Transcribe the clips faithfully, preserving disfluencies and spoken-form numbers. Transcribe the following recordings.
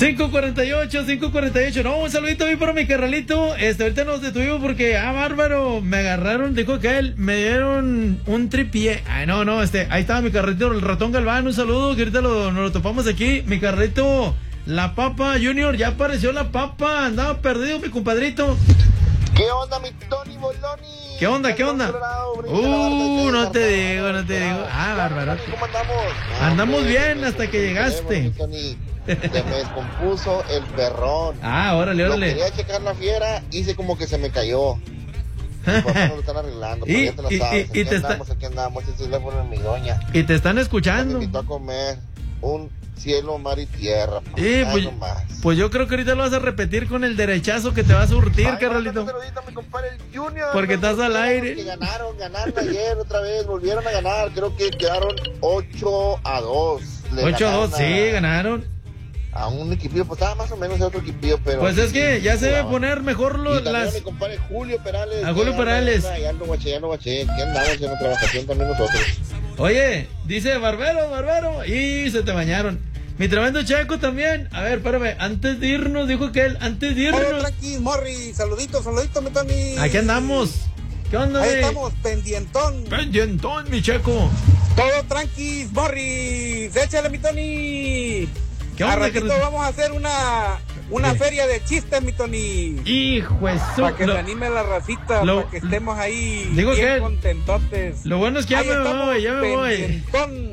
cinco cuarenta y ocho, cinco cuarenta y ocho. No, un saludito ahí para mi carnalito. Este, ahorita nos detuvimos porque, ah, bárbaro, me agarraron, dijo que él, me dieron un tripié. Ay, no, no, este, ahí estaba mi carrito, el ratón Galván, un saludo, que ahorita lo, nos lo topamos aquí. Mi carrito, la Papa Junior, ya apareció la Papa, andaba perdido mi compadrito. ¿Qué onda, mi Tony Boloni? ¿Qué onda, qué onda? Uh, no te digo, no te digo. Ah, bárbaro. ¿Cómo andamos? Andamos bien hasta que llegaste. Se me descompuso el perrón. Ah, órale, órale. Lo quería checar la fiera, hice como que se me cayó. Y por no lo están arreglando, pero y, ya te lo y, sabes. y, Aquí y te andamos, está... aquí andamos. Este teléfono es mi doña. Y te están escuchando. Me invitó a comer un cielo, mar y tierra. Sí, pues, pues yo creo que ahorita lo vas a repetir con el derechazo que te va a surtir, Ay, carnalito. No, no, mi compadre, el Junior, porque estás al aire. Que ganaron, ganaron ayer otra vez, volvieron a ganar. Creo que quedaron ocho a dos. ocho a dos, sí, ganaron. A un equipillo, pues estaba más o menos otro equipillo, pero... Pues es que ya se debe poner mejor los... Y también las... a mi compadre Julio Perales. A Julio Perales. Ya no guaché, ya no guaché. ¿Qué andamos en la trabajación también nosotros? Oye, dice Barbero, Barbero. Y se te bañaron. Mi tremendo Checo también. A ver, espérame. Antes de irnos, dijo que él, antes de irnos... Hola, tranqui, Morri. Saludito, saludito, mi Tony. Aquí andamos. ¿Qué onda, Ahí de? estamos, pendientón. Pendientón, mi Checo. Todo tranqui, Morri. Échale, mi Tony. ¿Qué onda, a ratito que... vamos a hacer una una feria de chistes, mi Tony. Hijo de su... Para que lo... se anime la racita, lo... para que estemos ahí digo bien que... contentotes. Lo bueno es que ya ahí me voy, ya me voy.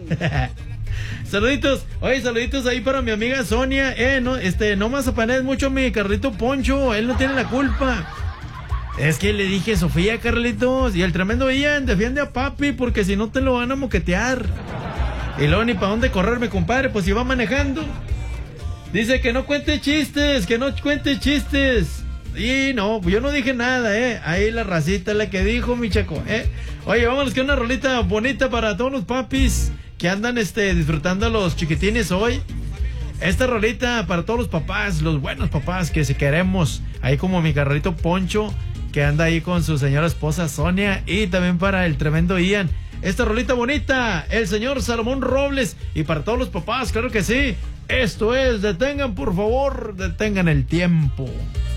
Saluditos, oye, saluditos ahí para mi amiga Sonia. Eh, no, este, no más apanes mucho mi Carlito Poncho, él no tiene la culpa. Es que le dije, Sofía, Carlitos, y el tremendo Ian, defiende a papi, porque si no te lo van a moquetear. Y luego ni para dónde correr, mi compadre, pues si va manejando. Dice que no cuente chistes, que no cuente chistes. Y no, yo no dije nada, eh. Ahí la racita es la que dijo, mi Checo, eh. Oye, vámonos que una rolita bonita para todos los papis que andan este, disfrutando a los chiquitines hoy. Esta rolita para todos los papás, los buenos papás que si queremos, ahí como mi Carlito Poncho, que anda ahí con su señora esposa Sonia, y también para el tremendo Ian. Esta rolita bonita, el señor Salomón Robles, y para todos los papás, claro que sí. Esto es, detengan por favor, detengan el tiempo.